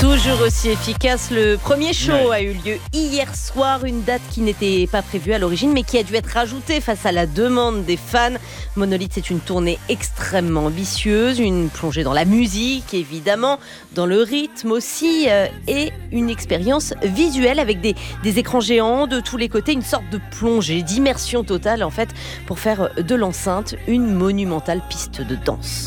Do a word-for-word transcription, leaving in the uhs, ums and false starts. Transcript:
Toujours aussi efficace, le premier show Ouais. a eu lieu hier soir, une date qui n'était pas prévue à l'origine mais qui a dû être rajoutée face à la demande des fans. Monolith, c'est une tournée extrêmement ambitieuse, une plongée dans la musique évidemment, dans le rythme aussi euh, et une expérience visuelle avec des, des écrans géants de tous les côtés, une sorte de plongée, d'immersion totale en fait pour faire de l'enceinte une monumentale piste de danse.